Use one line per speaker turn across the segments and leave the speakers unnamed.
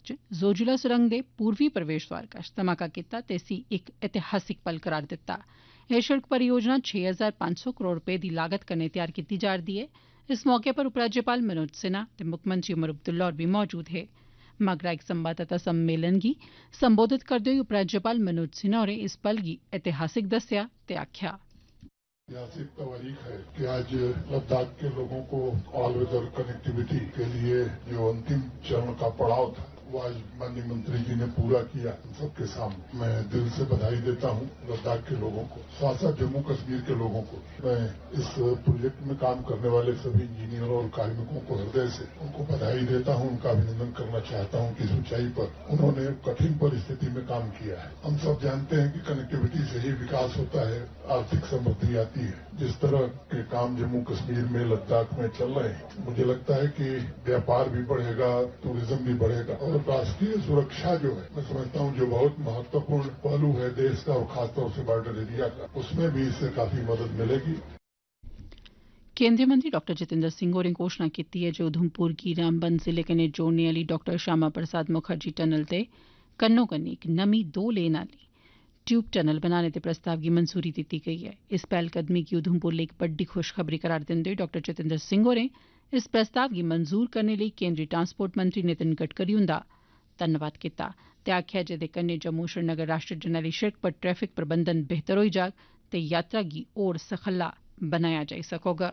च जोजिला सुरंग दे पूर्वी प्रवेश द्वार कश धमाका कीता ते इसी इक ऐतिहासिक पल करार दित्ता। एह् शिड़क परियोजना 6500 करोड़ रपे दी लागत कन्नै तैयार कीती जा'रदी ऐ। इस मौके पर उपराज्यपाल मनोज सिन्हा ते मुक्खमंत्री उमर अब्दुल्ला होर बी मौजूद हे। मगरा इक संवाददाता सम्मेलन गी संबोधित करदे होई उपराज्यपाल मनोज सिन्हा होरें इस पल गी ऐतिहासिक दस्सेआ ते आखेआ,
ऐतिहासिक तारीख है कि आज लद्दाख के लोगों को ऑल वेदर कनेक्टिविटी के लिए जो अंतिम चरण का पड़ाव था वो आज माननीय मंत्री जी ने पूरा किया सबके सामने। मैं दिल से बधाई देता हूँ लद्दाख के लोगों को, साथ साथ जम्मू कश्मीर के लोगों को। मैं इस प्रोजेक्ट में काम करने वाले सभी इंजीनियरों और कार्मिकों को हृदय से उनको बधाई देता हूँ, उनका अभिनंदन करना चाहता हूँ कि इस ऊंचाई पर उन्होंने कठिन परिस्थिति में काम किया है। हम सब जानते हैं कि कनेक्टिविटी से ही विकास होता है, आर्थिक समृद्धि आती है। जिस तरह के काम जम्मू कश्मीर में लद्दाख में चल रहे हैं, मुझे लगता है कि व्यापार भी बढ़ेगा, टूरिज्म भी बढ़ेगा और राष्ट्रीय सुरक्षा जो है, मैं समझता हूँ जो बहुत महत्वपूर्ण पहलू है देश का और खासतौर से बॉर्डर एरिया का, उसमें भी इससे काफी मदद मिलेगी।
केंद्रीय मंत्री डॉ जितेंद्र सिंह होरें घोषणा कीती ऐ जे उधमपुर गी रामबन जिले कन्नै जोड़ने आह्ली डॉ श्यामा प्रसाद मुखर्जी टनल दे कन्नो कन्नी इक नमीं 2 लेन आह्ली ट्यूब टनल बनाने दे प्रस्ताव गी मंजूरी दित्ती गेई ऐ। इस पैह्लकदमी गी उधमपुर लेई इक बड्डी खुशखबरी करार दिंदे होई डॉ जितेंद्र सिंह होरें इस प्रस्ताव गी मंजूर करने लेई केंद्री ट्रांसपोर्ट मंत्री नितिन गडकरी हुंदा धन्नवाद कीता ते आखेआ जे एह्दे कन्नै जम्मू श्रीनगर राष्ट्रीय जरनैली शिड़क पर ट्रैफिक प्रबंधन बेहतर होई जाग ते यात्रा गी होर सखल्ला बनाया जाई सकोग।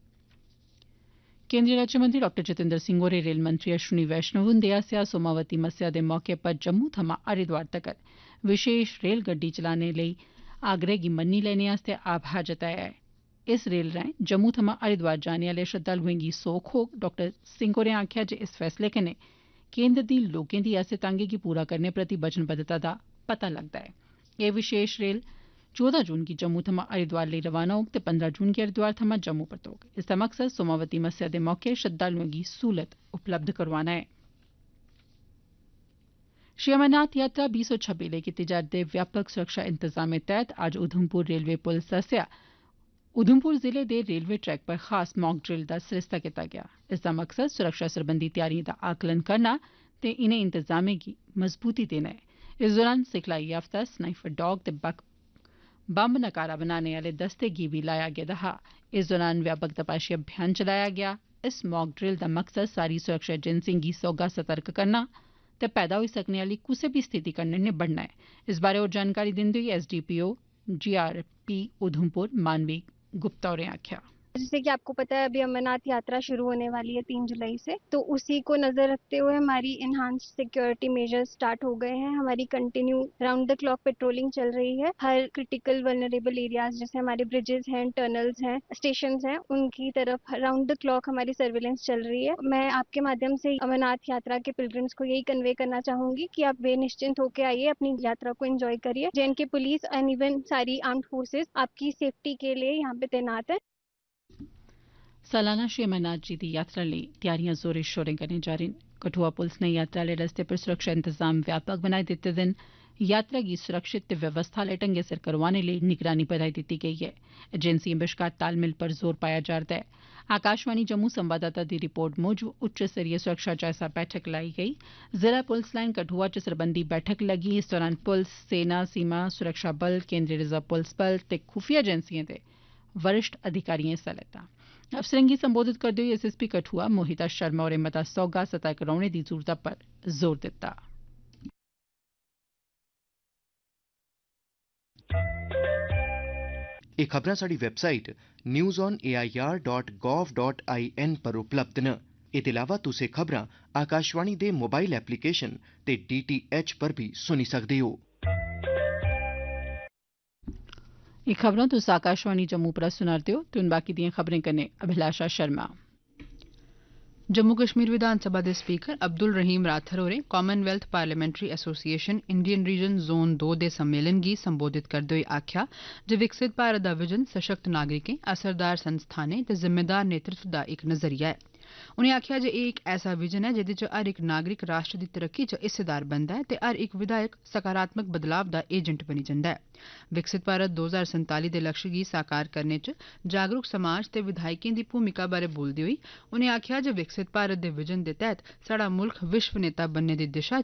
केंद्रीय राज्यमंत्री डॉ जितेंद्र सिंह होरें रेल मंत्री अश्विनी वैष्णव हुंदे आसेआ सोमावती मस्सेआ दे मौके पर जम्मू थमां हरिद्वार तगर विशेष रेल गड्डी चलाने लेई आग्रह गी मन्नी लैने आस्तै आभार जताया ऐ। इस रेल राएं जम्मू थमां हरिद्वार जाने आह्ले श्रद्धालुएं गी सौख होग। डॉ सिंह होरें आखेआ जे इस फैसले कन्नै केंद्र दी लोकें दी आसें तांगें गी पूरा करने प्रति वचनबद्धता दा पता लगदा ऐ। एह् विशेष रेल 14 जून गी जम्मू थमां हरिद्वार लेई रवाना होग ते 15 जून गी हरिद्वार थमां जम्मू परतोग। इसदा मकसद सोमावती मस्सेआ दे मौके श्रद्धालुएं गी सहूलत उपलब्ध करोआना ऐ। श्री अमरनाथ यात्रा 2026 लेई कीते जा'रदे व्यापक सुरक्षा इंतजामें तैह्त अज्ज उधमपुर रेलवे पुलस आसेआ उधमपुर जिले दे रेलवे ट्रैक पर खास मॉक ड्रिल दा सरिस्ता कीता गेआ। इसदा मकसद सुरक्षा सरबंधी तैयारिएं दा आकलन करना ते इनें इंतजामें गी मजबूती देना ऐ। इस दौरान सिखलाई याफ्ता स्नाइपर डॉग ते बम्ब नकारा बनाने आह्ले दस्ते गी बी लाया गेदा हा। इस दौरान व्यापक तपाशी अभियान चलाया गेआ। इस मॉक ड्रिल दा मकसद सारी सुरक्षा एजेंसिएं गी सौह्गा सतर्क करना ते पैदा होई सकने आह्ली कुसै बी स्थिति कन्नै निबड़ना ऐ। इस बारै होर जानकारी दिंदे होई एसडीपीओ जीआरपी उधमपुर मानवी गुप्ता होरें आखेआ,
जैसे कि आपको पता है अभी अमरनाथ यात्रा शुरू होने वाली है 3 जुलाई से, तो उसी को नजर रखते हुए हमारी इनहांस सिक्योरिटी मेजर्स स्टार्ट हो गए हैं। हमारी continue round the clock patrolling चल रही है। हर क्रिटिकल वल्नरेबल एरियाज जैसे हमारे ब्रिजेस हैं, टनल्स हैं, स्टेशन हैं, उनकी तरफ राउंड द क्लॉक हमारी सर्विलेंस चल रही है। मैं आपके माध्यम से अमरनाथ यात्रा के पिलग्रिम्स को यही कन्वे करना चाहूंगी कि आप बेनिश्चिंत होकर आइए, अपनी यात्रा को एंजॉय करिए। जेएनके पुलिस एंड इवन सारी आर्म्ड फोर्सेस आपकी सेफ्टी के लिए यहाँ पे तैनात है।
सालाना श्री अमरनाथ जी दी यात्रा लेई तैयारियां जोरें शोरें कन्नै जारी न। कठुआ पुलस नै यात्रा आह्ले रस्ते पर सुरक्षा इंतजाम व्यापक बनाई दित्ते दे न। यात्रा गी सुरक्षित ते व्यवस्था आह्ले ढंगै सिर करोआने लेई निगरानी बधाई दित्ती गेई ऐ। एजेंसिएं बश्कार तालमेल पर जोर पाया जा'रदा ऐ। आकाशवाणी जम्मू संवाददाता दी रिपोर्ट मूजब उच्च स्तरीय सुरक्षा जायजा बैठक लाई गेई। जिला पुलस लाइन कठुआ च सरबंधी बैठक लग्गी। इस दौरान पुलस, सेना, सीमा सुरक्षा बल, केंद्रीय रिजर्व पुलस बल ते खुफिया एजेंसिएं दे वरिष्ठ अधिकारिएं हिस्सा लैता। अफसरें गी संबोधित करदे होई एसएसपी कठुआ मोहिता शर्मा होरें मता सौह्गा सतर्क रौह्ने दी जरूरता पर जोर दित्ता।
एह् खबरां साढ़ी वैबसाइट newsonair.gov.in पर उपलब्ध न। एह्दे अलावा तुस एह् खबरां आकाशवाणी दे मोबाइल एप्लीकेशन ते DTH पर बी सुनी सकदे हो।
एह् खबरां तुस आकाशवाणी जम्मू पर सुना'रदे ओ ते हून बाकी दियां खबरें कन्नै अभिलाषा शर्मा।
जम्मू कश्मीर विधानसभा दे स्पीकर अब्दुल रहीम राथर होरें Commonwealth parliamentary association Indian reason zone 2 दे सम्मेलन गी संबोधित करदे होई आखेआ जे विकसित भारत दा विजन सशक्त नागरिकें, असरदार संस्थानें ते जिम्मेदार नेतृत्व दा इक नजरिया ऐ। उनें आखेआ जे एह् इक ऐसा विजन ऐ जेह्दे च हर इक नागरिक राष्ट्र दी तरक्की च हिस्सेदार बनदा ऐ ते हर इक विधायक सकारात्मक बदलाव दा एजेंट बनी जंदा ऐ। विकसित भारत 2047 दे लक्ष्य गी साकार करने च जागरूक समाज ते विधायकें दी भूमिका बारै बोलदे होई उनें आखेआ जे विकसित भारत दे विजन दे तैह्त साढ़ा मुल्ख विश्व नेता बनने दी दिशा